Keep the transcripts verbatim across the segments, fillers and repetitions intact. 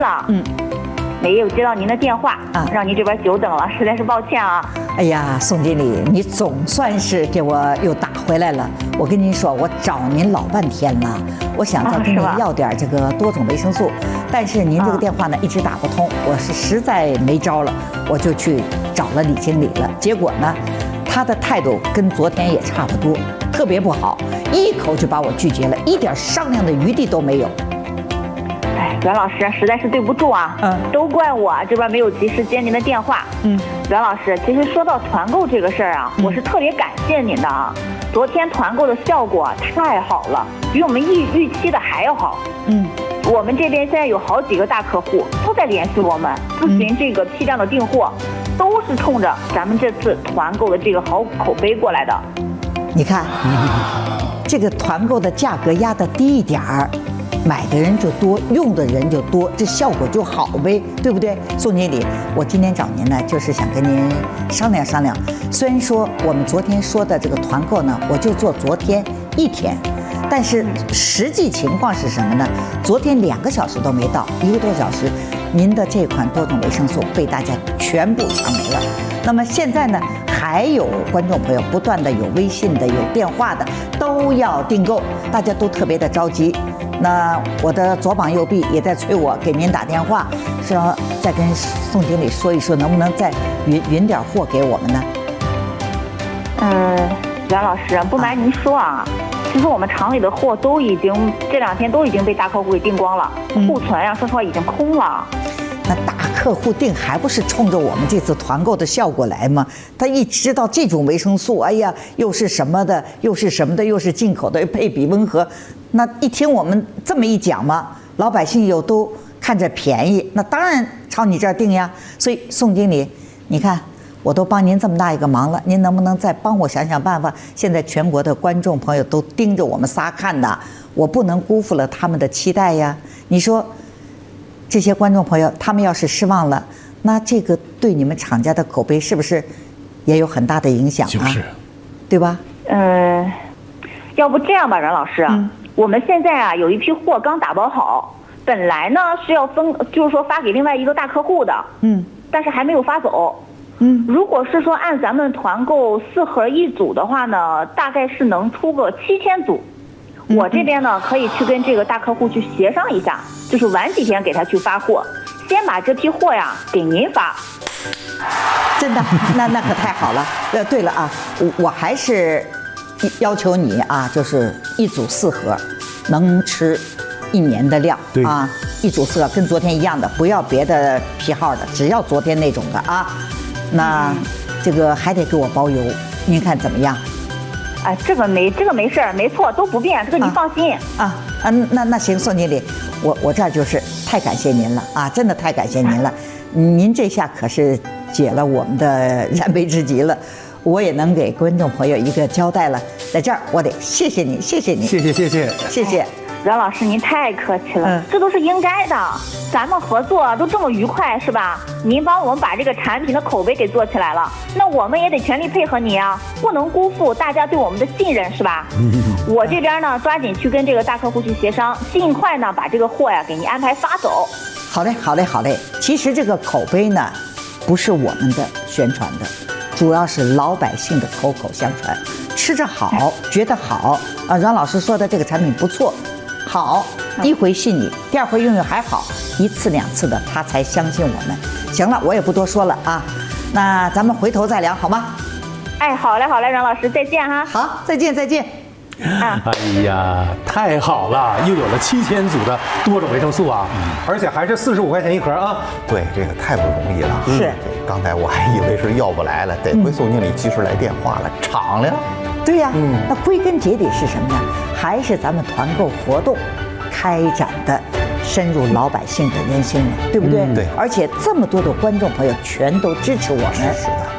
了，嗯，没有接到您的电话啊，让您这边久等了，实在是抱歉啊。 哎呀，宋经理，你总算是给我又打回来了。我跟您说，我找您老半天了，我想再跟您要点这个多种维生素，但是您这个电话呢一直打不通，我是实在没招了，我就去找了李经理了。结果呢，他的态度跟昨天也差不多，特别不好，一口就把我拒绝了，一点商量的余地都没有。 哎，袁老师，实在是对不住啊，嗯，都怪我这边没有及时接您的电话。嗯，袁老师，其实说到团购这个事儿啊，我是特别感谢您的啊。昨天团购的效果太好了，比我们预预期的还要好。嗯，我们这边现在有好几个大客户都在联系我们，咨询这个批量的订货，都是冲着咱们这次团购的这个好口碑过来的。 你看，这个团购的价格压得低一点儿。买的人就多，用的人就多，这效果就好呗，对不对？宋经理，我今天找您呢，就是想跟您商量商量。虽然说我们昨天说的这个团购呢，我就做昨天一天，但是实际情况是什么呢？昨天两个小时都没到，一个多小时，您的这款多种维生素被大家全部抢没了。那么现在呢，还有观众朋友不断的有微信的、有电话的，都要订购，大家都特别的着急。那我的左膀右臂也在催我给您打电话，说再跟宋经理说一说，能不能再匀匀点货给我们呢？ 嗯，袁老师，不瞒您说啊，其实我们厂里的货都已经这两天都已经被大客户给订光了，库存呀，说实话已经空了。 那大客户订还不是冲着我们这次团购的效果来吗？他一知道这种维生素，哎呀，又是什么的，又是什么的，又是进口的，配比温和。那一听我们这么一讲嘛，老百姓又都看着便宜，那当然朝你这儿订呀。所以宋经理，你看我都帮您这么大一个忙了，您能不能再帮我想想办法？现在全国的观众朋友都盯着我们仨看的，我不能辜负了他们的期待呀。你说这些观众朋友他们要是失望了，那这个对你们厂家的口碑是不是也有很大的影响啊？ 就是， 对吧？ 嗯、呃，要不这样吧，阮老师。嗯，我们现在啊有一批货刚打包好，本来呢是要分，就是说发给另外一个大客户的，嗯，但是还没有发走，嗯，如果是说按咱们团购四盒一组的话呢，大概是能出个七千组，嗯、我这边呢可以去跟这个大客户去协商一下，就是晚几天给他去发货，先把这批货呀给您发。 真的，那那可太好了。呃，对了啊，我我还是要求你啊，就是一组四盒，能吃一年的量啊，一组四盒跟昨天一样的，不要别的批号的，只要昨天那种的啊。那这个还得给我包邮，您看怎么样？ 啊，这个没这个没事儿，没错，都不变，这个您放心。 啊啊，那那行，宋经理，我我这儿就是太感谢您了啊，真的太感谢您了，您这下可是解了我们的燃眉之急了。我也能给观众朋友一个交代了，在这儿我得谢谢你，谢谢你， 谢谢谢谢谢谢， 阮老师您太客气了，嗯，这都是应该的，咱们合作都这么愉快是吧？您帮我们把这个产品的口碑给做起来了，那我们也得全力配合你啊，不能辜负大家对我们的信任是吧？嗯，我这边呢抓紧去跟这个大客户去协商，尽快呢把这个货呀给您安排发走。 好嘞好嘞好嘞，其实这个口碑呢不是我们的宣传的，主要是老百姓的口口相传，吃着好，觉得好啊。阮老师说的这个产品不错，好，一回信你，第二回用用还好，一次两次的他才相信我们。行了，我也不多说了啊，那咱们回头再聊好吗？ 哎，好嘞好嘞，阮老师再见哈。 好，再见再见。 哎呀，太好了，又有了七千组的多种维生素啊，嗯、而且还是四十五块钱一盒啊。 对，这个太不容易了。 是， 嗯、刚才我还以为是要不来了，得亏宋经理及时来电话了，敞亮。 对呀、啊，嗯，那归根结底是什么呢？还是咱们团购活动开展的深入老百姓的人心了，对不对？ 嗯、对。 而且这么多的观众朋友全都支持我们。 是的。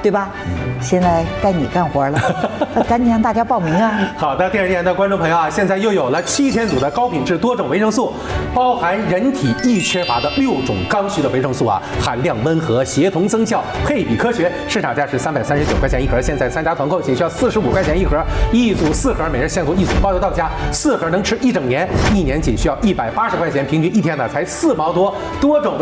对吧？现在该你干活了，赶紧让大家报名啊！ 好的，电视前的观众朋友啊，现在又有了七千组的高品质多种维生素，包含人体易缺乏的六种刚需的维生素啊，含量温和，协同增效，配比科学，市场价是三百三十九块钱一盒，现在参加团购仅需要四十五块钱一盒，一组四盒，每人限购一组，包邮到家，四盒能吃一整年，一年仅需要一百八十块钱，平均一天呢才四毛多，多种。